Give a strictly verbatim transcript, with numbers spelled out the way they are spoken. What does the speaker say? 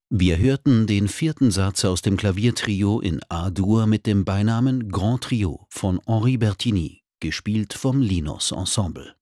Wir hörten den vierten Satz aus dem Klaviertrio in A-Dur mit dem Beinamen Grand Trio von Henri Bertigny, gespielt vom Linus Ensemble.